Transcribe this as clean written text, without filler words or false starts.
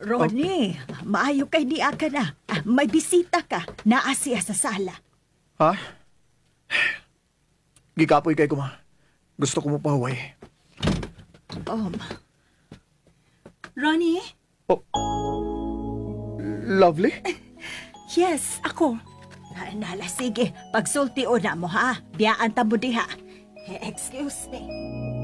Ronnie, maayo kay di ka na. May bisita ka. Naa siya sa sala. Ha? Gikapoy kay ko, ma. Gusto ko mo pahuway. Ronnie? Oh. Lovely? Yes, ako. Nala, sige. Pagsulti o na mo, ha? Biyaan ta mo diha. Excuse me.